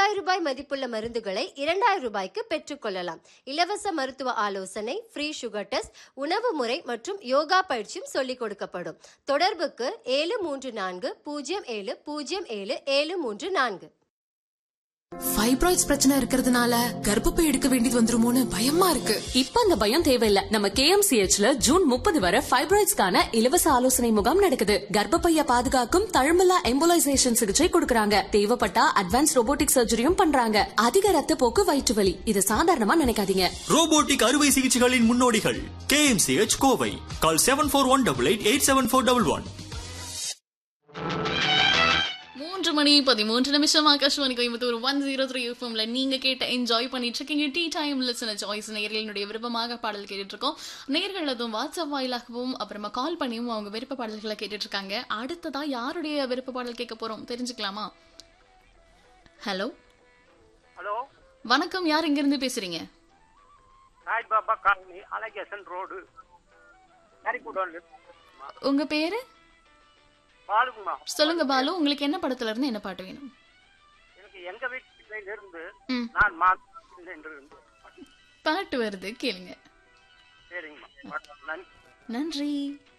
ரூபாய் மதிப்புள்ள மருந்துகளை ரூபாய்க்கு பெற்றுக்கொள்ளலாம். இலவச மருத்துவ ஆலோசனை, ஃப்ரீ சுகர் டெஸ்ட், உணவு முறை மற்றும் யோகா பயிற்சியும் சொல்லிக் கொடுக்கப்படும். தொடர்புக்கு 7340700734. ஃபைப்ராய்ட்ஸ் பிரச்சனை இருக்கிறதுனால கர்ப்பப்பை எடுக்க வேண்டியது வந்துருமோன்னு பயமா இருக்கு. இப்ப அந்த பயம் தேவையில்ல. நம்ம KMCHல ஜூன் 30 வரை ஃபைப்ராய்ட்ஸ்க்கான இலவச ஆலோசனை முகாம் நடக்குது. கர்ப்பப்பைய பாதுகாக்கும் தழும்பலா எம்போலைசேஷன் சிகிச்சை கொடுக்கறாங்க. தேவைப்பட்டா அட்வான்ஸ் ரோபோட்டிக் சர்ஜரியும் பண்றாங்க. அதிக ரத்த போக்கு, வயிற்று வலி இது சாதாரணமா நினைக்காதீங்க. ரோபோட்டிக் அறுவை சிகிச்சைகளின் முன்னோடிகள் KMCH கோவை. கால் 74188741. 3:13 ஆகாஷ்வாணி கோயம்புத்தூர் 103 FM நீங்க கேட்ட என்ஜாய் பண்ணிட்டு இருக்கீங்க. டீ டைம் லிசனர் சாய்ஸ் நேயர்களுடைய விருப்பமாக பாடல் கேட்டுட்டு இருக்கோம். நேயர்கள் அதுவும் வாட்ஸ்அப் வாயிலாகவும் அப்புறமா கால் பண்ணியும் அவங்க விருப்ப பாடல்களை கேட்டுட்டு இருக்காங்க. அடுத்ததா யாருடைய விருப்ப பாடல் கேட்க போறோம் தெரிஞ்சுக்கலாமா? ஹலோ ஹலோ, வணக்கம். யார் இங்க இருந்து பேசுறீங்க? Saibaba colony, Alagesan road, கரிக்குடோன். உங்க பேரு? பாலுங்கம்மா. சொல்லுங்க பாலு, உங்களுக்கு என்ன படத்துல இருந்து என்ன பாட்டு வேணும்? எனக்கு எங்க வீட்டுல இருந்து நான் மாத்திருந்து பாட்டு வருது, கேளுங்க. சரிங்கம்மா, நன்றி. நன்றி.